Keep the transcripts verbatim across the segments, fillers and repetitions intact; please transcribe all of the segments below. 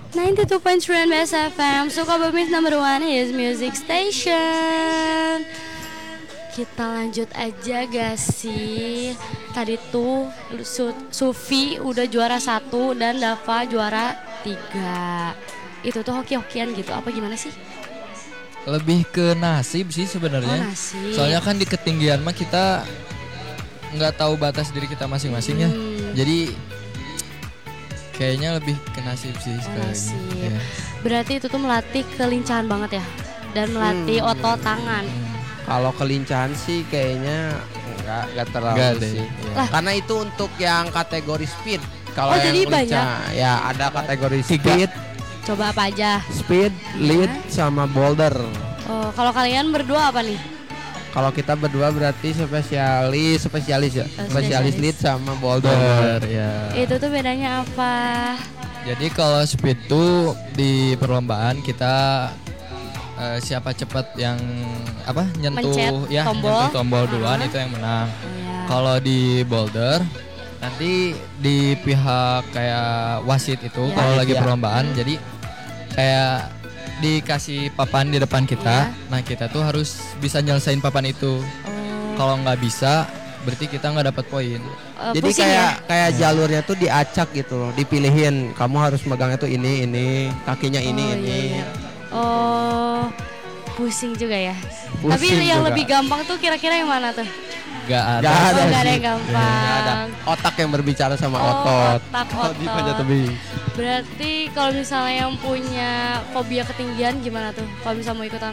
ninety-two point three B S F M, Sukabumi's number one is music station. Kita lanjut aja gak sih? Tadi tuh Su Sufi udah juara satu dan Dava juara tiga. Itu tuh hoki-hokian gitu, apa gimana sih? Lebih ke nasib sih sebenarnya. Oh, nasib. Soalnya kan di ketinggian mah kita nggak tahu batas diri kita masing-masing ya. Hmm. Jadi kayaknya lebih ke nasib sih Oh, sekali. nasib. Ya. Berarti itu tuh melatih kelincahan banget ya, dan melatih Hmm. otot tangan. Kalau kelincahan sih kayaknya enggak enggak terlalu Enggak deh, sih. iya. Lah, karena itu untuk yang kategori speed. Kalau Oh, yang jadi lincah, ya ada kategori Tiga. speed, Coba apa aja? speed, lead sama boulder. Oh, kalau kalian berdua apa nih? Kalau kita berdua berarti spesialis, spesialis ya. Oh, Spesialis spesialis. lead sama boulder. Bener, ya. Itu tuh bedanya apa? Jadi kalau speed tuh di perlombaan kita eh, siapa cepat yang apa nyentuh Mencet ya tombol. nyentuh tombol duluan Uh-huh. itu yang menang. Iya. Kalau di boulder nanti di pihak kayak wasit itu Ya. kalau lagi Ya. perlombaan jadi kayak dikasih papan di depan kita. Ya. Nah, kita tuh harus bisa nyelesain papan itu. Oh, Kalau nggak bisa berarti kita nggak dapat poin. eh, Jadi pusing kayak ya? kayak jalurnya tuh diacak gitu loh, dipilihin. Kamu harus megangnya tuh ini ini, kakinya ini Oh, ini. iya, iya. Oh, pusing juga ya. Pusing Tapi yang juga. lebih gampang tuh kira-kira yang mana tuh? Nggak ada. Nggak Oh, ada nggak ada sih. yang gampang. Nggak ada. Otak yang berbicara sama Oh, otot. otak, Kalau di otot. panjat tebing. Berarti kalau misalnya yang punya fobia ketinggian gimana tuh? Kalau misalnya mau ikutan?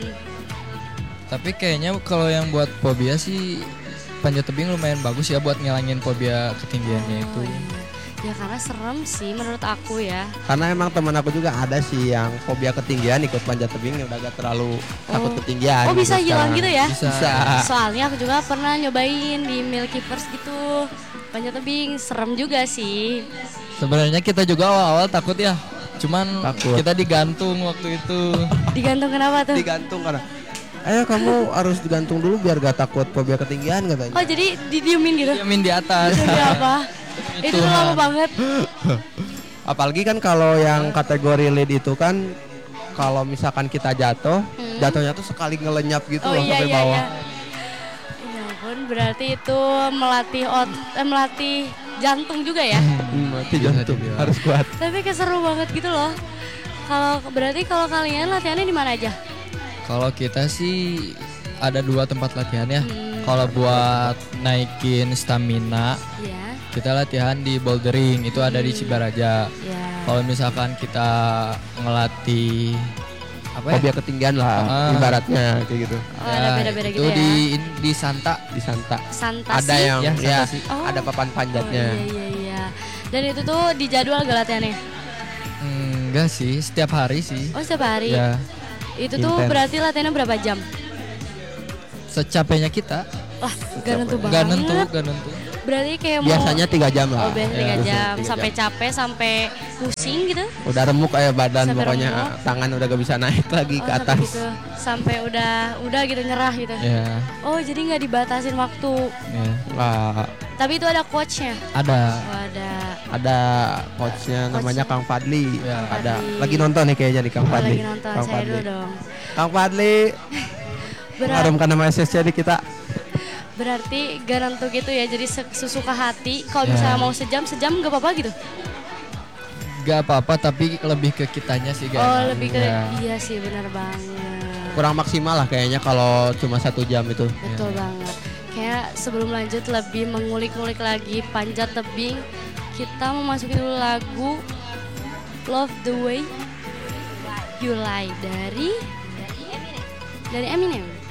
Tapi kayaknya kalau yang buat fobia sih panjat tebing lumayan bagus ya buat ngilangin fobia ketinggiannya itu. Oh, iya. Ya karena serem sih menurut aku ya. Karena emang teman aku juga ada sih yang fobia ketinggian ikut panjat tebing udah gak terlalu takut Oh. ketinggian. Oh, bisa gitu hilang sekarang. gitu ya? Bisa. Bisa. Soalnya aku juga pernah nyobain di Milky First gitu. Panjat tebing serem juga sih. Sebenarnya kita juga awal-awal takut ya. Cuman Takut. kita digantung waktu itu. Digantung kenapa tuh? Digantung karena ayo kamu harus digantung dulu biar gak takut fobia ketinggian katanya. Oh, jadi didiemin gitu? Diamin di atas. Demi apa? Itu tuh lama banget. Apalagi kan kalau yang kategori lead itu kan kalau misalkan kita jatuh, Hmm. jatuhnya tuh sekali ngelenyap gitu Oh loh iya sampai iya bawah. iya. Ya ampun, berarti itu melatih ot eh, melatih jantung juga ya. Hmm, mati Bisa jantung dibilang. harus kuat. Tapi keseru banget gitu loh. Kalau berarti kalau kalian latihannya di mana aja? Kalau kita sih ada dua tempat latihan ya. Hmm. Kalau buat naikin stamina, Ya, kita latihan di bouldering, itu ada di Hmm. Cibaraja. ya. Kalau misalkan kita ngelatih apa ya? Fobia ketinggian lah Ah. ibaratnya kayak gitu. Oh, ada beda-beda itu gitu ya. di di Santa. Di Santa. Santasi. Ada yang Ya, ya, Santasi. Oh. ada papan Oh, panjatnya. iya iya iya. Dan itu tuh di jadwal gak latihannya? Enggak sih, setiap hari sih. Oh, setiap hari. Ya, Itu tuh Intens. berarti latihannya berapa jam? secapeknya kita. Wah, gak nentu banget. Enggak nentu, enggak nentu. Berarti kayak mau Biasanya tiga jam lah. Oh, biasanya Ya, tiga biasanya jam, tiga sampai jam. capek, sampai pusing gitu. Udah remuk kayak badan Sampai pokoknya remuk. tangan udah gak bisa naik lagi Oh, ke sampai atas. gitu. Sampai udah udah gitu nyerah gitu. Ya, Oh, jadi nggak dibatasin waktu. ya. Wah, Tapi itu ada coachnya. Ada. Oh, ada. ada coachnya namanya Kang Fadli. Ya. Ada Fadli. lagi nonton nih kayaknya di Kang Oh, Fadli. lagi nonton. Kang Saya Fadli. dulu dong. Kang Fadli Berat, mengharumkan nama S S C di kita. berarti gak nentu gitu ya. Jadi se- sesuka hati. Kalau Ya. misalnya mau sejam, sejam gak apa-apa gitu. Gak apa-apa tapi lebih ke kitanya sih gak Oh, enak. lebih ke Ya. iya sih, benar banget. Kurang maksimal lah kayaknya kalau cuma satu jam itu. Betul banget. Kayak sebelum lanjut lebih mengulik-ngulik lagi panjat tebing, kita memasuki dulu lagu Love the Way You Lie dari dari Eminem.